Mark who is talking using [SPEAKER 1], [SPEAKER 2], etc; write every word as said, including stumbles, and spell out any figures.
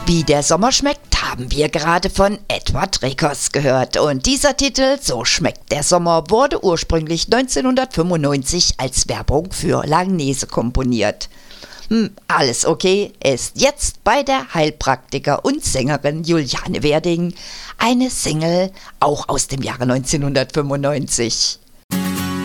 [SPEAKER 1] Wie der Sommer schmeckt, haben wir gerade von Edward Rekers gehört. Und dieser Titel, So schmeckt der Sommer, wurde ursprünglich neunzehnhundertfünfundneunzig als Werbung für Langnese komponiert. Hm, alles okay, ist jetzt bei der Heilpraktiker und Sängerin Juliane Werding eine Single, auch aus dem Jahre neunzehnhundertfünfundneunzig.